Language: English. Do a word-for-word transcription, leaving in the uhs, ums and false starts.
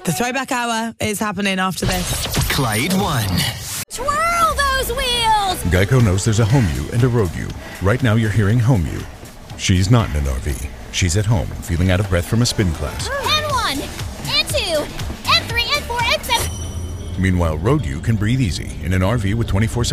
The Throwback Hour is happening after this. Clyde One. Twirl those wheels! Geico knows there's a home you and a road you. Right now you're hearing home you. She's not in an R V. She's at home, feeling out of breath from a spin class. And one, and two, and three, and four, and seven. Meanwhile, road you can breathe easy in an R V with twenty-four seven